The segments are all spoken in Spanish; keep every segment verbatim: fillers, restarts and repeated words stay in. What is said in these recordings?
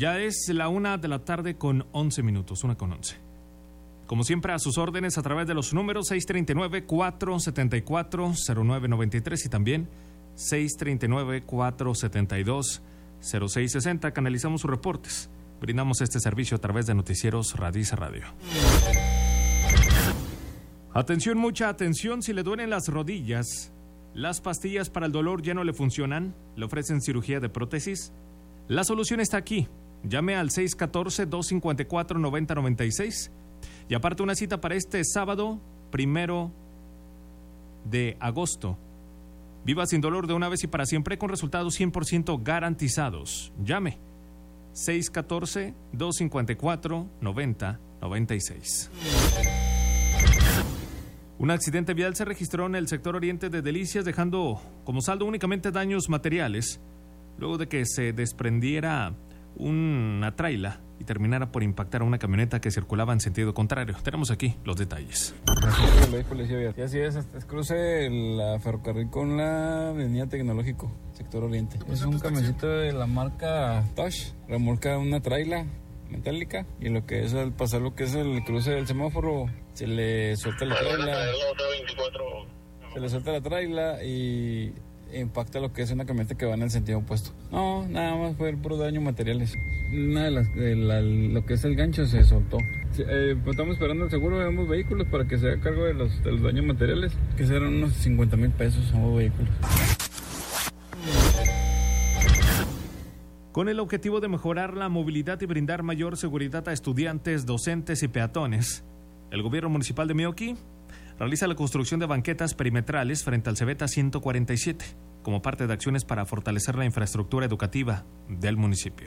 Ya es la una de la tarde con once minutos, una con once. Como siempre, a sus órdenes a través de los números seis tres nueve, cuatro siete cuatro, cero nueve nueve tres y también seis tres nueve, cuatro siete dos, cero seis seis cero. Canalizamos sus reportes. Brindamos este servicio a través de Noticieros Radiza Radio. Atención, mucha atención. Si le duelen las rodillas, las pastillas para el dolor ya no le funcionan, le ofrecen cirugía de prótesis. La solución está aquí. Llame al seis uno cuatro, dos cinco cuatro, nueve cero nueve seis y aparte una cita para este sábado primero de agosto. Viva sin dolor de una vez y para siempre con resultados cien por ciento garantizados. Llame seis uno cuatro, dos cinco cuatro, nueve cero nueve seis. Un accidente vial se registró en el sector oriente de Delicias, dejando como saldo únicamente daños materiales, luego de que se desprendiera una traila y terminara por impactar a una camioneta que circulaba en sentido contrario. Tenemos aquí los detalles. Y así es, es cruce la ferrocarril con la avenida Tecnológico, sector oriente. Es un camioncito de la marca Tosh, remolca una traila metálica y lo que es al pasar lo que es el cruce del semáforo, se le suelta la traila, se le suelta la traila y impacta lo que es una camioneta que va en el sentido opuesto. No, nada más fue el puro daño materiales. Una de las, de la, lo que es el gancho se soltó. Eh, pues estamos esperando el seguro de ambos vehículos para que se haga cargo de los, de los daños materiales, que serán unos cincuenta mil pesos ambos vehículos. Con el objetivo de mejorar la movilidad y brindar mayor seguridad a estudiantes, docentes y peatones, el gobierno municipal de Meoqui realiza la construcción de banquetas perimetrales frente al Cebeta ciento cuarenta y siete, como parte de acciones para fortalecer la infraestructura educativa del municipio.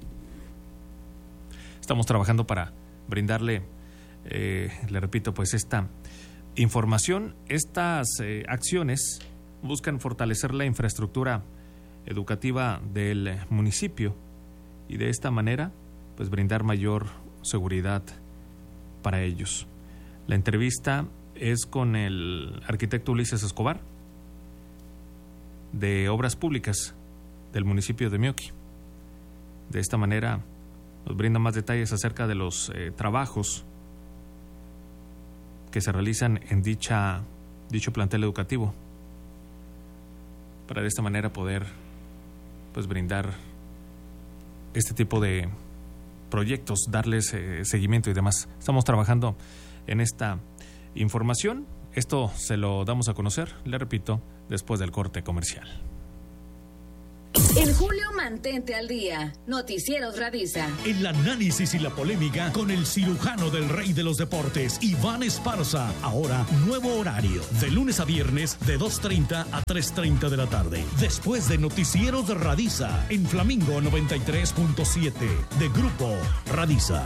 Estamos trabajando para brindarle, eh, le repito, pues esta información. Estas eh, acciones buscan fortalecer la infraestructura educativa del municipio y de esta manera, pues brindar mayor seguridad para ellos. La entrevista es con el arquitecto Ulises Escobar, de Obras Públicas del municipio de Meoqui. De esta manera nos brinda más detalles acerca de los eh, trabajos que se realizan en dicha, dicho plantel educativo, para de esta manera poder pues brindar este tipo de proyectos, darles eh, seguimiento y demás. Estamos trabajando en esta información. Esto se lo damos a conocer, le repito, después del corte comercial. En julio mantente al día. Noticieros Radiza. El análisis y la polémica con el cirujano del rey de los deportes, Iván Esparza. Ahora, nuevo horario. De lunes a viernes, de dos treinta a tres treinta de la tarde. Después de Noticieros Radiza, en Flamingo noventa y tres punto siete, de Grupo Radiza.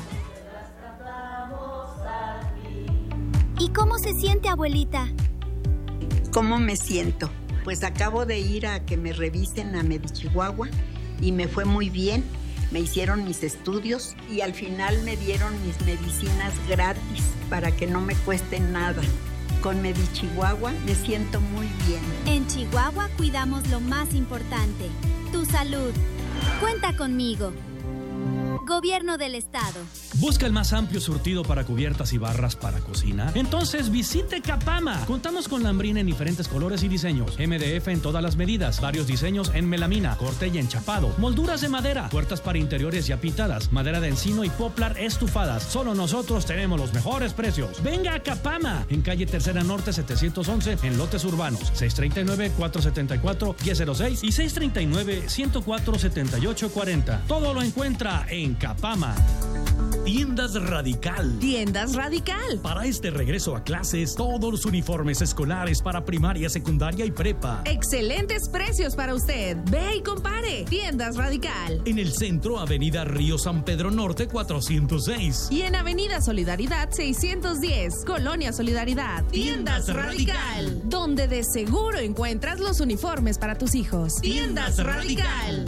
¿Y cómo se siente, abuelita? ¿Cómo me siento? Pues acabo de ir a que me revisen a Medichihuahua y me fue muy bien. Me hicieron mis estudios y al final me dieron mis medicinas gratis para que no me cueste nada. Con Medichihuahua me siento muy bien. En Chihuahua cuidamos lo más importante, tu salud. Cuenta conmigo. Gobierno del Estado. ¿Busca el más amplio surtido para cubiertas y barras para cocina? Entonces visite Capama. Contamos con lambrina en diferentes colores y diseños. M D F en todas las medidas. Varios diseños en melamina, corte y enchapado. Molduras de madera. Puertas para interiores ya pintadas. Madera de encino y poplar estufadas. Solo nosotros tenemos los mejores precios. Venga a Capama. En calle Tercera Norte setecientos once en lotes urbanos. seis tres nueve, cuatro siete cuatro, uno cero cero seis y seis tres nueve, uno cero cuatro, siete ocho cuatro cero. Todo lo encuentra en Capama. Tiendas Radical. Tiendas Radical. Para este regreso a clases, todos los uniformes escolares para primaria, secundaria y prepa. Excelentes precios para usted. Ve y compare. Tiendas Radical. En el centro, Avenida Río San Pedro Norte cuatrocientos seis. Y en Avenida Solidaridad seiscientos diez, Colonia Solidaridad. Tiendas, Tiendas Radical. Radical. Donde de seguro encuentras los uniformes para tus hijos. Tiendas, Tiendas Radical. Radical.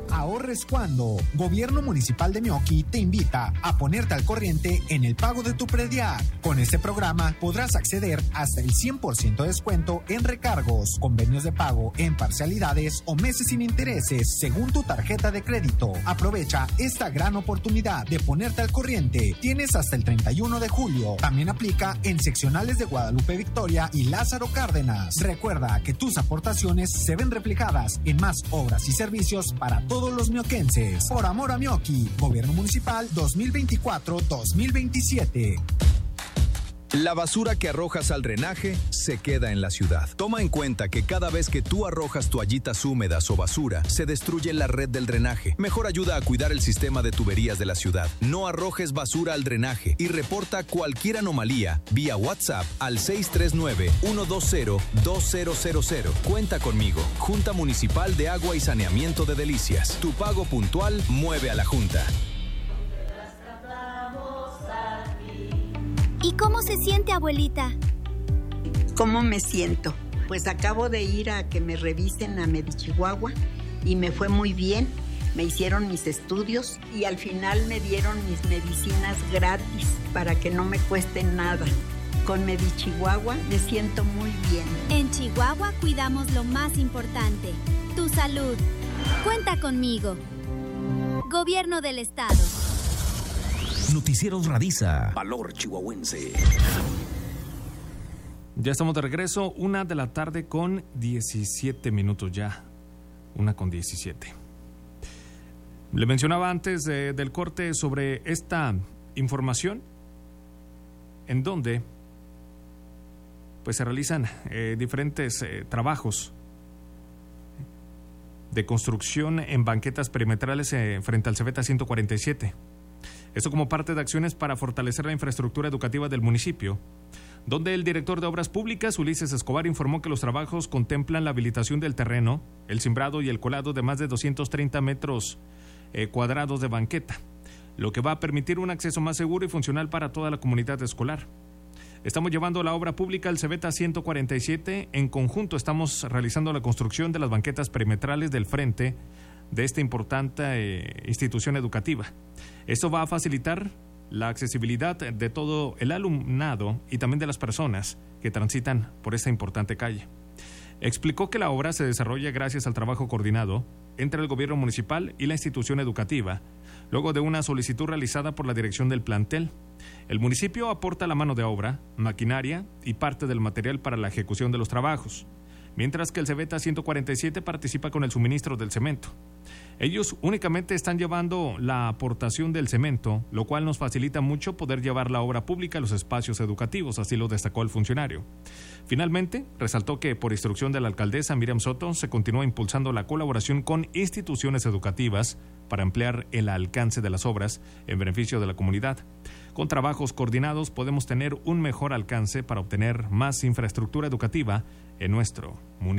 ahorres cuando. Gobierno Municipal de Meoqui te invita a ponerte al corriente en el pago de tu predial. Con este programa podrás acceder hasta el cien por ciento de descuento en recargos, convenios de pago en parcialidades o meses sin intereses según tu tarjeta de crédito. Aprovecha esta gran oportunidad de ponerte al corriente. Tienes hasta el treinta y uno de julio. También aplica en seccionales de Guadalupe Victoria y Lázaro Cárdenas. Recuerda que tus aportaciones se ven reflejadas en más obras y servicios para todos los mioquenses. Por amor a Meoqui, Gobierno Municipal dos mil veinticuatro dos mil veintisiete. La basura que arrojas al drenaje se queda en la ciudad. Toma en cuenta que cada vez que tú arrojas toallitas húmedas o basura, se destruye la red del drenaje. Mejor ayuda a cuidar el sistema de tuberías de la ciudad. No arrojes basura al drenaje y reporta cualquier anomalía vía WhatsApp al seis tres nueve, uno dos cero, dos cero cero cero. Cuenta conmigo. Junta Municipal de Agua y Saneamiento de Delicias. Tu pago puntual mueve a la Junta. ¿Y cómo se siente, abuelita? ¿Cómo me siento? Pues acabo de ir a que me revisen a Medichihuahua y me fue muy bien. Me hicieron mis estudios y al final me dieron mis medicinas gratis para que no me cuesten nada. Con Medichihuahua me siento muy bien. En Chihuahua cuidamos lo más importante, tu salud. Cuenta conmigo. Gobierno del Estado. Noticieros Radiza, Valor Chihuahuense. Ya estamos de regreso, una de la tarde con diecisiete minutos ya. Una con diecisiete. Le mencionaba antes de, del corte sobre esta información en donde pues se realizan eh, diferentes eh, trabajos de construcción en banquetas perimetrales eh, frente al Cebeta ciento cuarenta y siete. Esto como parte de acciones para fortalecer la infraestructura educativa del municipio, donde el director de Obras Públicas, Ulises Escobar, informó que los trabajos contemplan la habilitación del terreno, el cimbrado y el colado de más de doscientos treinta metros eh, cuadrados de banqueta, lo que va a permitir un acceso más seguro y funcional para toda la comunidad escolar. Estamos llevando la obra pública al Cebeta ciento cuarenta y siete. En conjunto estamos realizando la construcción de las banquetas perimetrales del frente de esta importante eh, institución educativa. Esto va a facilitar la accesibilidad de todo el alumnado y también de las personas que transitan por esta importante calle. Explicó que la obra se desarrolla gracias al trabajo coordinado entre el gobierno municipal y la institución educativa, luego de una solicitud realizada por la dirección del plantel. El municipio aporta la mano de obra, maquinaria y parte del material para la ejecución de los trabajos, mientras que el Cebeta ciento cuarenta y siete participa con el suministro del cemento. Ellos únicamente están llevando la aportación del cemento, lo cual nos facilita mucho poder llevar la obra pública a los espacios educativos, así lo destacó el funcionario. Finalmente, resaltó que por instrucción de la alcaldesa Miriam Soto se continúa impulsando la colaboración con instituciones educativas para ampliar el alcance de las obras en beneficio de la comunidad. Con trabajos coordinados podemos tener un mejor alcance para obtener más infraestructura educativa en nuestro municipio.